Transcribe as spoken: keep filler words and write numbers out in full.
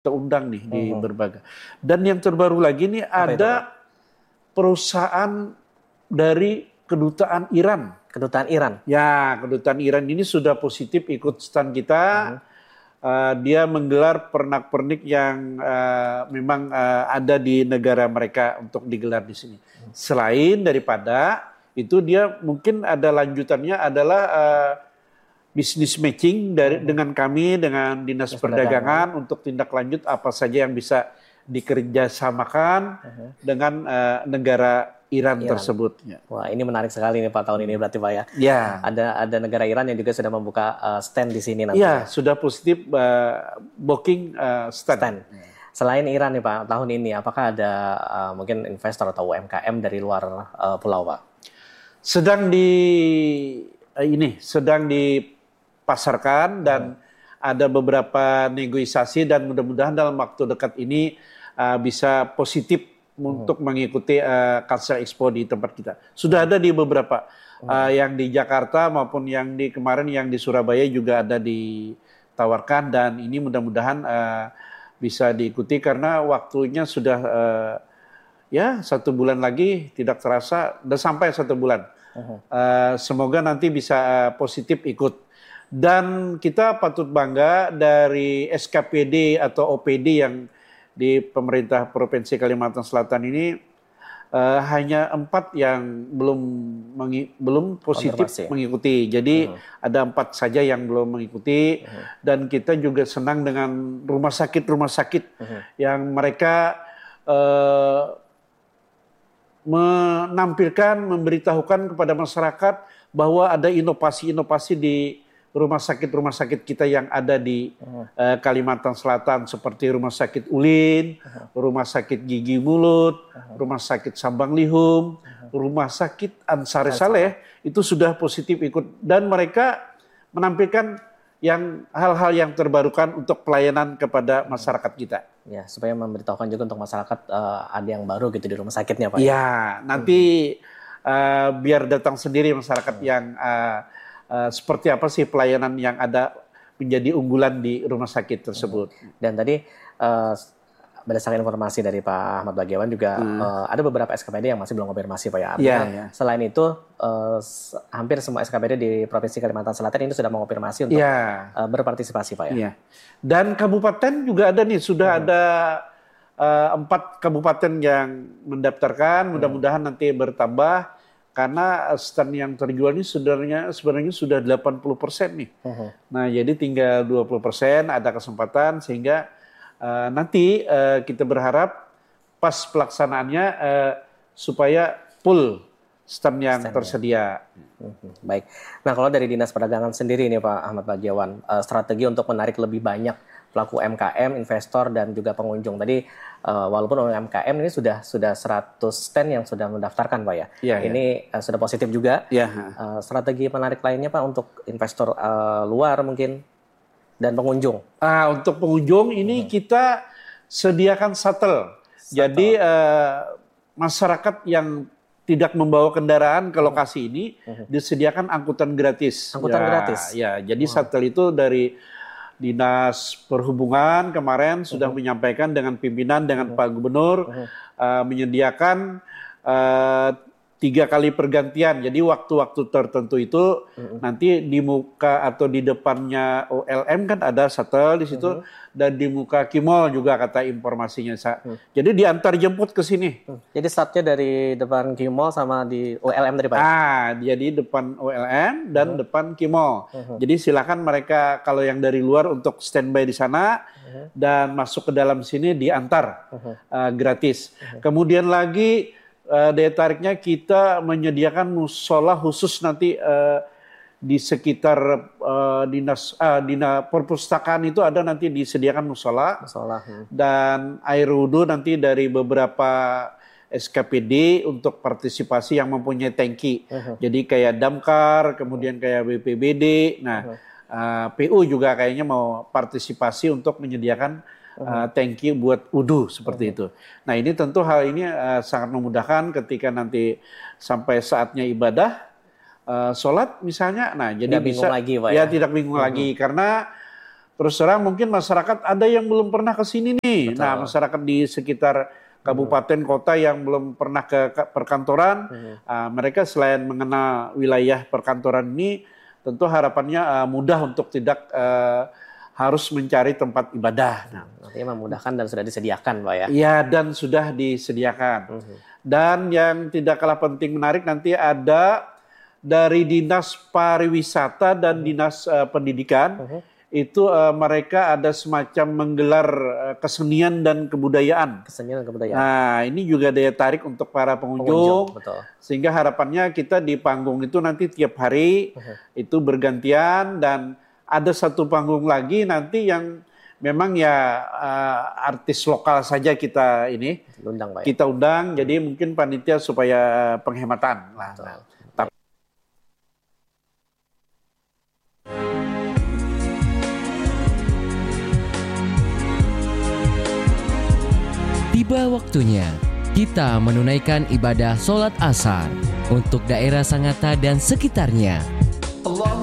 terundang nih di Mhm. berbagai. Dan yang terbaru lagi nih Apa itu, ada Pak? perusahaan dari kedutaan Iran. Kedutaan Iran? Ya, kedutaan Iran ini sudah positif ikut stand kita. Mhm. Uh, dia menggelar pernak-pernik yang uh, memang uh, ada di negara mereka untuk digelar di sini. Selain daripada itu dia mungkin ada lanjutannya adalah uh, business matching dari Mhm. dengan kami dengan Dinas Dinas Perdagangan Perdagangan. untuk tindak lanjut apa saja yang bisa dikerjasamakan Mhm. dengan uh, negara Iran, Iran. tersebut. Ya. Wah, ini menarik sekali nih Pak tahun ini berarti Pak ya. Ya. Ada ada negara Iran yang juga sudah membuka uh, stand di sini nanti. Ya, sudah positif uh, booking uh, stand. Stand. Selain Iran nih Pak, tahun ini apakah ada uh, mungkin investor atau U M K M dari luar uh, pulau Pak? Sedang di uh, ini sedang dipasarkan dan ada beberapa negosiasi dan mudah-mudahan dalam waktu dekat ini uh, bisa positif untuk mengikuti uh, Culture Expo di tempat kita. Sudah ada di beberapa, uh, yang di Jakarta maupun yang di kemarin yang di Surabaya juga ada ditawarkan dan ini mudah-mudahan uh, bisa diikuti karena waktunya sudah uh, ya satu bulan lagi tidak terasa, sudah sampai satu bulan. Uh, semoga nanti bisa uh, positif ikut. Dan kita patut bangga dari S K P D atau O P D yang di pemerintah Provinsi Kalimantan Selatan ini uh, hanya empat yang belum mengi- belum positif Konfirmasi. mengikuti. Jadi Mhm. ada empat saja yang belum mengikuti dan kita juga senang dengan rumah sakit-rumah sakit yang mereka uh, menampilkan, memberitahukan kepada masyarakat bahwa ada inovasi-inovasi di rumah sakit-rumah sakit kita yang ada di uh, Kalimantan Selatan seperti Rumah Sakit Ulin, Rumah Sakit Gigi Mulut, Rumah Sakit Sambang Lihum, Rumah Sakit Ansari Saleh itu sudah positif ikut dan mereka menampilkan yang hal-hal yang terbarukan untuk pelayanan kepada masyarakat kita. Ya, supaya memberitahukan juga untuk masyarakat uh, ada yang baru gitu di rumah sakitnya Pak. Ya, nanti uh, biar datang sendiri masyarakat yang uh, uh, seperti apa sih pelayanan yang ada menjadi unggulan di rumah sakit tersebut. Dan tadi uh, berdasarkan informasi dari Pak Ahmad Bagjawan juga Hmm. uh, ada beberapa S K P D yang masih belum konfirmasi Pak ya. Iya, Artinya iya. selain itu uh, s- hampir semua S K P D di Provinsi Kalimantan Selatan ini sudah mengonfirmasi untuk Iya. uh, berpartisipasi Pak ya. Iya. Dan kabupaten juga ada nih, sudah ada uh, empat kabupaten yang mendaftarkan. Mudah-mudahan nanti bertambah karena stand yang terjual ini sebenarnya sebenarnya sudah delapan puluh persen nih. Mhm. Nah, jadi tinggal dua puluh persen ada kesempatan sehingga uh, nanti uh, kita berharap pas pelaksanaannya uh, supaya full stand yang Stand-nya. tersedia. Mhm, baik. Nah, kalau dari Dinas Perdagangan sendiri nih Pak Ahmad Bagjawan, uh, strategi untuk menarik lebih banyak pelaku U M K M, investor dan juga pengunjung. Tadi uh, walaupun U M K M ini sudah sudah seratus stand yang sudah mendaftarkan Pak ya. Iya, ini uh, sudah positif juga. Ya. Uh, strategi menarik lainnya Pak untuk investor uh, luar mungkin dan pengunjung. Ah, untuk pengunjung ini kita sediakan shuttle. Jadi eh, masyarakat yang tidak membawa kendaraan ke lokasi ini disediakan angkutan gratis. Angkutan Ya, gratis? Ya, jadi shuttle itu dari Dinas Perhubungan kemarin sudah menyampaikan dengan pimpinan dengan Pak Gubernur eh, menyediakan eh, tiga kali pergantian. Jadi waktu-waktu tertentu itu nanti di muka atau di depannya O L M kan ada shuttle di situ dan di muka Kimol juga kata informasinya. Sa. Jadi diantar jemput ke sini. Jadi startnya dari depan Kimol sama di U L M tadi Pak ya? Ah, jadi depan O L M dan depan Kimol. Jadi silakan mereka kalau yang dari luar untuk standby di sana dan masuk ke dalam sini diantar uh, gratis. Kemudian lagi uh, daya tariknya kita menyediakan musola khusus nanti uh, di sekitar uh, dinas uh, dina perpustakaan itu ada nanti disediakan musola. Musola. hmm. Dan air wudhu nanti dari beberapa S K P D untuk partisipasi yang mempunyai tangki. Jadi kayak Damkar, kemudian kayak B P B D. Nah, uh, P U juga kayaknya mau partisipasi untuk menyediakan uh, tangki buat wudhu seperti itu. Nah, ini tentu hal ini uh, sangat memudahkan ketika nanti sampai saatnya ibadah, uh, sholat misalnya. Nah, jadi Nggak bingung bisa lagi, Pak, ya ya? tidak bingung lagi karena terus terang mungkin masyarakat ada yang belum pernah ke sini nih. Betul. Nah, masyarakat di sekitar kabupaten kota yang belum pernah ke ke perkantoran, Hmm. uh, mereka selain mengenal wilayah perkantoran ini, tentu harapannya uh, mudah untuk tidak uh, harus mencari tempat ibadah. Nah, Artinya memudahkan dan sudah disediakan, Pak ya. iya, dan sudah disediakan. Mhm. Dan yang tidak kalah penting menarik nanti ada dari Dinas Pariwisata dan Dinas uh, Pendidikan. Mhm. Itu uh, mereka ada semacam menggelar uh, kesenian dan kebudayaan. Kesenian dan kebudayaan. Nah, ini juga daya tarik untuk para pengunjung, Pengunjung, betul. sehingga harapannya kita di panggung itu nanti tiap hari Mhm. itu bergantian, dan ada satu panggung lagi nanti yang memang ya uh, artis lokal saja kita ini Undang, Pak ya. kita undang, jadi mungkin panitia supaya penghematan lah. Betul. Nah, tapi Tiba waktunya kita menunaikan ibadah sholat asar untuk daerah Sangatta dan sekitarnya.